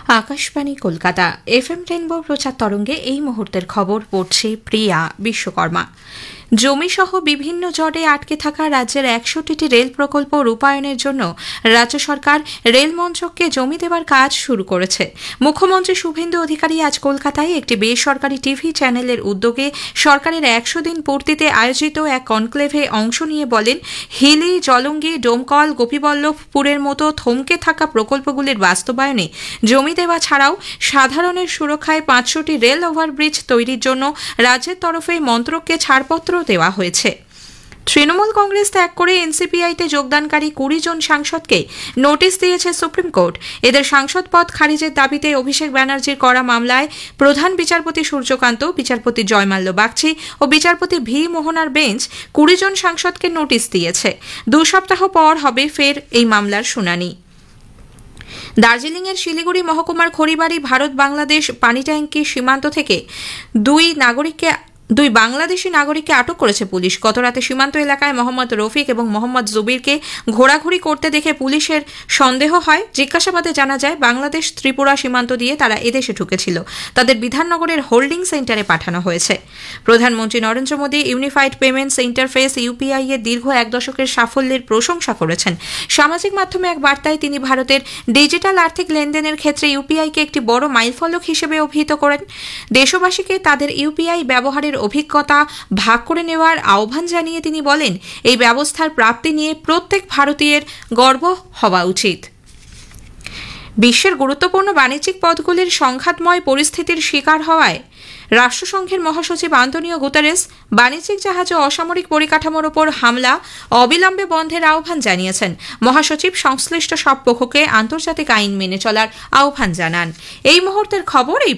Akashvani Kolkata FM rainbow প্রচার তরঙ্গে এই মুহূর্তের খবর পড়ছে প্রিয়া বিশ্বকর্মা। জমিসহ বিভিন্ন জটে আটকে থাকা রাজ্যের ১৬০টি রেল প্রকল্প রূপায়ণের জন্য রাজ্য সরকার রেল মন্ত্রককে জমি দেওয়ার কাজ শুরু করেছে। মুখ্যমন্ত্রী শুভেন্দু অধিকারী আজ কলকাতায় একটি বেসরকারি টিভি চ্যানেলের উদ্যোগে সরকারের ১০০ দিন পূর্তিতে আয়োজিত এক কনক্লেভে অংশ নিয়ে বলেন, হিলি, জলঙ্গি, ডোমকল, গোপীবল্লভপুরের মতো থমকে থাকা প্রকল্পগুলির বাস্তবায়নে জমি দেওয়া ছাড়াও সাধারণের সুরক্ষায় ৫০০টি রেল ওভারব্রিজ তৈরির জন্য রাজ্যের তরফে মন্ত্রককে ছাড়পত্র দেওয়া হয়েছে। তৃণমূল কংগ্রেস ত্যাগ করে এনসিপিআইতে যোগদানকারী ২০ জন সাংসদকে নোটিশ দিয়েছে সুপ্রিম কোর্ট। এদের সাংসদ পদ খারিজের দাবিতে অভিষেক ব্যানার্জির করা মামলায় প্রধান বিচারপতি সূর্যকান্ত, বিচারপতি জয়মাল্য বাগচি ও বিচারপতি ভি মোহনার বেঞ্চ ২০ জন সাংসদকে নোটিশ দিয়েছে। ২ সপ্তাহ পর হবে ফের এই মামলার শুনানি। দার্জিলিংয়ের শিলিগুড়ি মহকুমার খড়িবাড়ি ভারত বাংলাদেশ পানিট্যাঙ্কি সীমান্ত থেকে দুই বাংলাদেশি নাগরিককে আটক করেছে পুলিশ। গতরাতে সীমান্ত এলাকায় মোহাম্মদ রফিক এবং মোহাম্মদ জুবিরকে ঘোরাঘুরি করতে দেখে পুলিশের সন্দেহ হয়। জিজ্ঞাসাবাদে জানা যায়, বাংলাদেশ ত্রিপুরা সীমান্ত দিয়ে তারা এদেশে ঢুকেছিল। তাদের বিধাননগরের হোল্ডিং সেন্টারে পাঠানো হয়েছে। প্রধানমন্ত্রী Narendra Modi unified payments interface UPI এর দীর্ঘ ১ দশকের সাফল্যের প্রশংসা করেছেন। সামাজিক মাধ্যমে এক বার্তায় তিনি ভারতের ডিজিটাল আর্থিক লেনদেনের ক্ষেত্রে ইউপিআইকে একটি বড় মাইলফলক হিসেবে অভিহিত করেন। দেশবাসীকে তাদের ইউপিআই ব্যবহারের অভিজ্ঞতা ভাগ করে নেওয়ার আহ্বান জানিয়ে তিনি বলেন, এই ব্যবস্থার প্রাপ্তি নিয়ে প্রত্যেক ভারতীয়ের গর্ব হওয়া উচিত। বিশ্বের গুরুত্বপূর্ণ বাণিজ্যিক পথগুলির সংঘাতময় পরিস্থিতির শিকার হওয়ায় রাষ্ট্রসংঘের মহাসচিব আন্তোনিও গুতেরেস বাণিজ্যিক জাহাজ ও অসামরিক পরিকাঠামোর ওপর হামলা অবিলম্বে বন্ধের আহ্বান জানিয়েছেন। মহাসচিব সংশ্লিষ্ট সব পক্ষকে আন্তর্জাতিক আইন মেনে চলার আহ্বান জানান। এই মুহূর্তের খবর।